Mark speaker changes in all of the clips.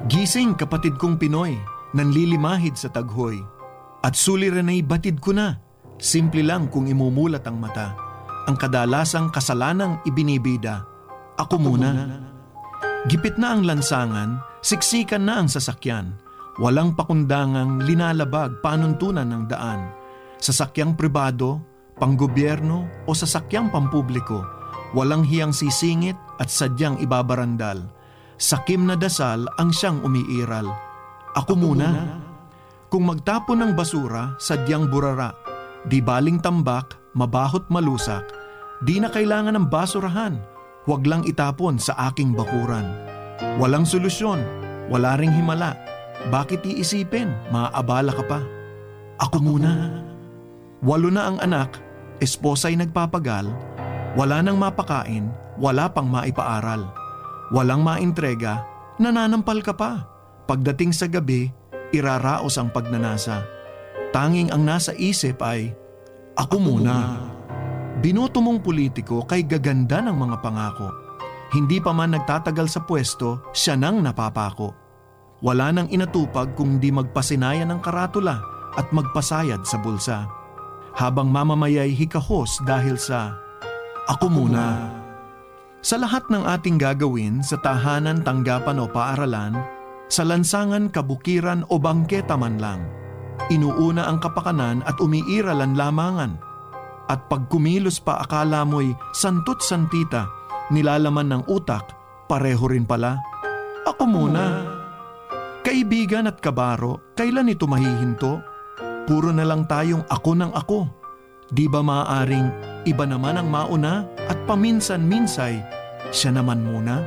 Speaker 1: Gising kapatid kong Pinoy, nanlilimahid sa taghoy. At suliranay batid ko na, simple lang kung imumulat ang mata. Ang kadalasang kasalanang ibinibida, ako muna. Gipit na ang lansangan, siksikan na ang sasakyan. Walang pakundangang linalabag panuntunan ng daan. Sasakyang pribado, panggobyerno o sasakyang pampubliko, walang hiyang sisingit at sadyang ibabarandal. Sakim na dasal ang siyang umiiral. Ako muna. Kung magtapon ng basura, sadyang burara. Di baling tambak, mabahot malusak. Di na kailangan ng basurahan. Huwag lang itapon sa aking bakuran. Walang solusyon, wala ring himala. Bakit iisipin, maaabala ka pa? Ako muna. 8 na ang anak, esposa'y nagpapagal. Wala nang mapakain, wala pang maipaaral. Walang maintrega, nananampal ka pa. Pagdating sa gabi, iraraos ang pagnanasa. Tanging ang nasa isip ay, ako muna. Binoto mong politiko kay gaganda ng mga pangako. Hindi pa man nagtatagal sa pwesto, siya nang napapako. Wala nang inatupag kung di magpasinaya ng karatula at magpasayad sa bulsa. Habang mamamayay hikahos dahil sa, ako muna. Sa lahat ng ating gagawin sa tahanan, tanggapan o paaralan, sa lansangan, kabukiran o bangketa man lang, inuuna ang kapakanan at umiiral ang lamangan. At pag kumilos pa akala mo'y santot santita, nilalaman ng utak, pareho rin pala. Ako muna. Kaibigan at kabaro, kailan ito mahihinto? Puro na lang tayong ako ng ako. Di ba maaaring iba naman ang mauna at paminsan-minsay siya naman muna?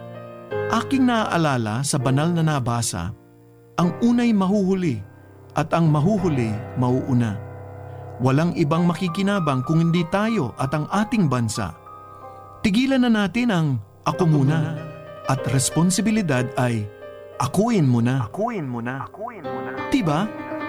Speaker 1: Aking naaalala sa banal na nabasa, ang unay mahuhuli at ang mahuhuli mauuna. Walang ibang makikinabang kung hindi tayo at ang ating bansa. Tigilan na natin ang ako muna at responsibilidad ay akuin mo na. Akuin mo na. Akuin mo na. Diba?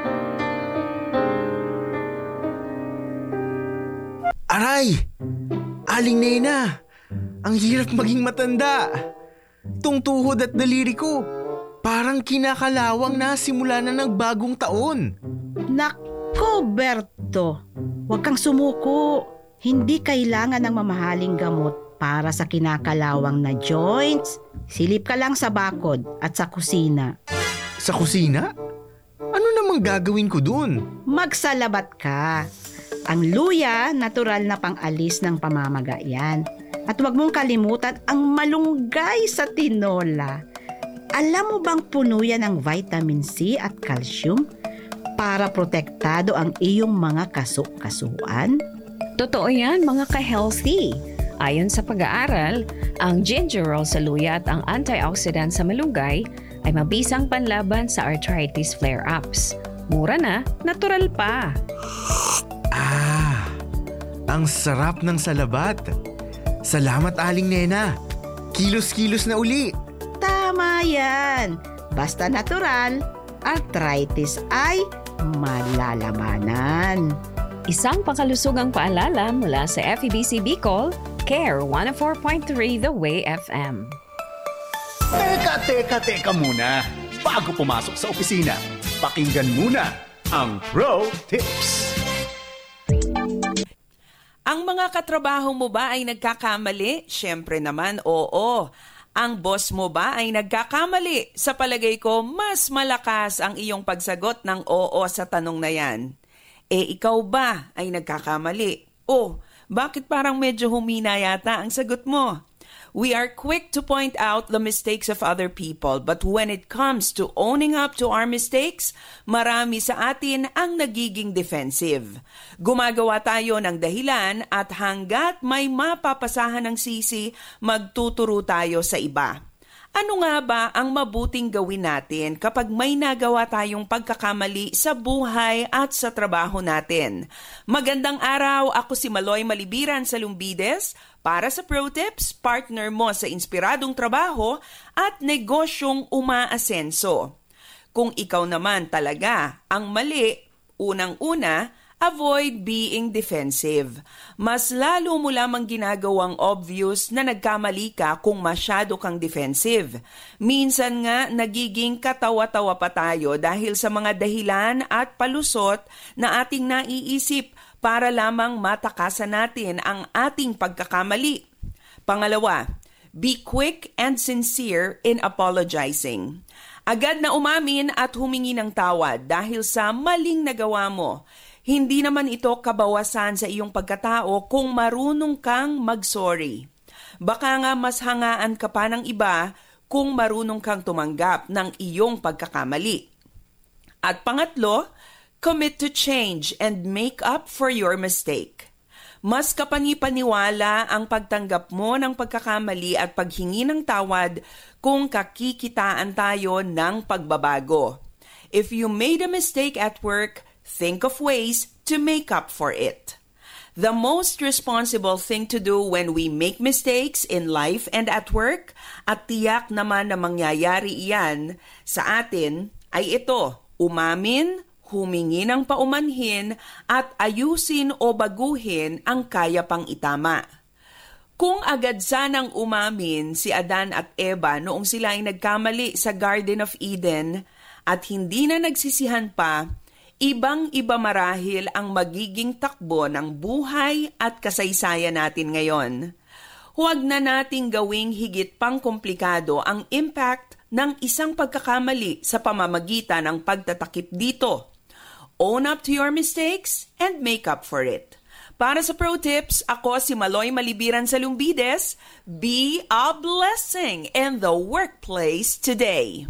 Speaker 2: Aray! Aling Nena! Ang hirap maging matanda. Tungtuhod at daliri ko. Parang kinakalawang na simula na ng bagong taon.
Speaker 3: Nako, Berto. Huwag kang sumuko. Hindi kailangan ng mamahaling gamot para sa kinakalawang na joints. Silip ka lang sa bakod at sa kusina.
Speaker 2: Sa kusina? Ano namang gagawin ko dun?
Speaker 3: Magsalabat ka. Ang luya, natural na pang-alis ng pamamaga yan. At huwag mong kalimutan ang malunggay sa tinola. Alam mo bang puno yan ng vitamin C at calcium para protektado ang iyong mga kasu-kasuan?
Speaker 4: Totoo yan, mga ka-healthy. Ayon sa pag-aaral, ang gingerol sa luya at ang antioxidant sa malunggay ay mabisang panlaban sa arthritis flare-ups. Mura na, natural pa.
Speaker 2: Ang sarap ng salabat. Salamat, Aling Nena. Kilos-kilos na uli.
Speaker 3: Tama yan. Basta natural, arthritis ay malalabanan.
Speaker 4: Isang pakalusugang paalala mula sa FEBC Bicol, Care 104.3 The Way FM.
Speaker 5: Teka muna. Bago pumasok sa opisina, pakinggan muna ang Pro Tips.
Speaker 6: Ang mga katrabaho mo ba ay nagkakamali? Siyempre naman, oo. Ang boss mo ba ay nagkakamali? Sa palagay ko, mas malakas ang iyong pagsagot ng oo sa tanong na yan. Ikaw ba ay nagkakamali? Bakit parang medyo humina yata ang sagot mo? We are quick to point out the mistakes of other people, but when it comes to owning up to our mistakes, marami sa atin ang nagiging defensive. Gumagawa tayo ng dahilan at hanggat may mapapasahan ng sisi, magtuturo tayo sa iba. Ano nga ba ang mabuting gawin natin kapag may nagawa tayong pagkakamali sa buhay at sa trabaho natin? Magandang araw, ako si Maloy Malibiran sa Lumbides para sa Pro Tips, partner mo sa inspiradong trabaho at negosyong umaasenso. Kung ikaw naman talaga ang mali, unang-una Avoid being defensive. Mas lalo mo lamang ginagawang obvious na nagkamali ka kung masyado kang defensive. Minsan nga nagiging katawa-tawa pa tayo dahil sa mga dahilan at palusot na ating naiisip para lamang matakasan natin ang ating pagkakamali. Pangalawa, be quick and sincere in apologizing. Agad na umamin at humingi ng tawad dahil sa maling nagawa mo. Hindi naman ito kabawasan sa iyong pagkatao kung marunong kang mag-sorry. Baka nga mas hangaan ka pa ng iba kung marunong kang tumanggap ng iyong pagkakamali. At pangatlo, commit to change and make up for your mistake. Mas kapanipaniwala ang pagtanggap mo ng pagkakamali at paghingi ng tawad kung kakikitaan tayo ng pagbabago. If you made a mistake at work, think of ways to make up for it. The most responsible thing to do when we make mistakes in life and at work, at tiyak naman na mangyayari iyan sa atin, ay ito, umamin, humingi ng paumanhin, at ayusin o baguhin ang kaya pang itama. Kung agad sanang umamin si Adan at Eva noong sila ay nagkamali sa Garden of Eden at hindi na nagsisihan pa, ibang-iba marahil ang magiging takbo ng buhay at kasaysayan natin ngayon. Huwag na nating gawing higit pang komplikado ang impact ng isang pagkakamali sa pamamagitan ng pagtatakip dito. Own up to your mistakes and make up for it. Para sa Pro Tips, ako si Maloy Malibiran sa Lumbides. Be a blessing in the workplace today.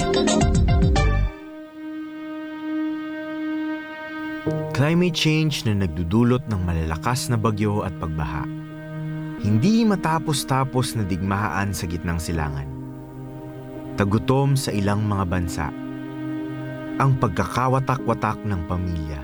Speaker 2: Climate change na nagdudulot ng malalakas na bagyo at pagbaha. Hindi matapos-tapos na digmaan sa gitnang silangan. Tagutom sa ilang mga bansa. Ang pagkakawatak-watak ng pamilya.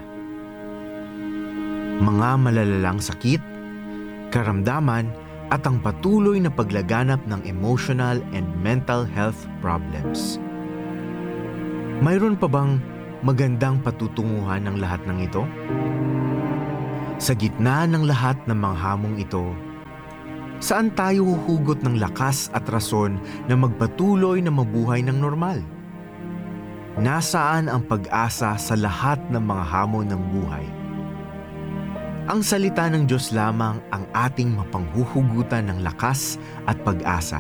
Speaker 2: Mga malalalang sakit, karamdaman at ang patuloy na paglaganap ng emotional and mental health problems. Mayroon pa bang magandang patutunguhan ng lahat ng ito? Sa gitna ng lahat ng mga hamong ito, saan tayo huhugot ng lakas at rason na magpatuloy na mabuhay ng normal? Nasaan ang pag-asa sa lahat ng mga hamon ng buhay? Ang salita ng Diyos lamang ang ating mapanghuhugutan ng lakas at pag-asa.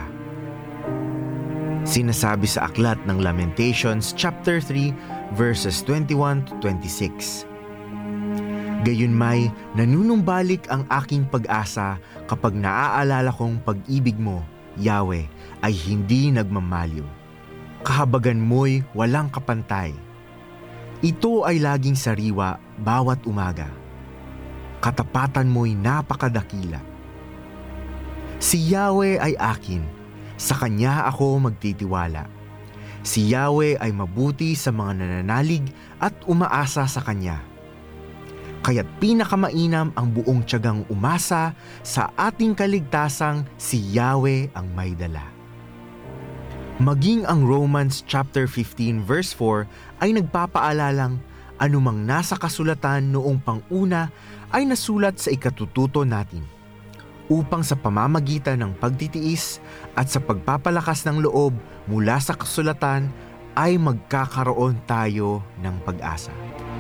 Speaker 2: Sinasabi sa aklat ng Lamentations chapter 3 verses 21 to 26. Gayunmay, nanunumbalik ang aking pag-asa kapag naaalala kong pag-ibig mo, Yahweh, ay hindi nagmamaliw. Kahabagan mo'y walang kapantay. Ito ay laging sariwa bawat umaga. Katapatan mo'y napakadakila. Si Yahweh ay akin, sa Kanya ako magtitiwala. Si Yahweh ay mabuti sa mga nananalig at umaasa sa Kanya. Kaya't pinakamainam ang buong tiyagang umasa sa ating kaligtasang si Yahweh ang may dala. Maging ang Romans chapter 15 verse 4 ay nagpapaalalang anumang nasa kasulatan noong panguna ay nasulat sa ikatututo natin, upang sa pamamagitan ng pagtitiis at sa pagpapalakas ng loob mula sa kasulatan ay magkakaroon tayo ng pag-asa.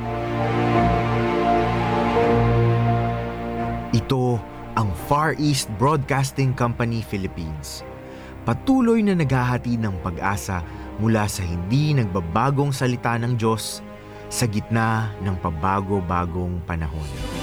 Speaker 2: Ito ang Far East Broadcasting Company Philippines. Patuloy na naghahatid ng pag-asa mula sa hindi nagbabagong salita ng Diyos sa gitna ng pabago-bagong panahon.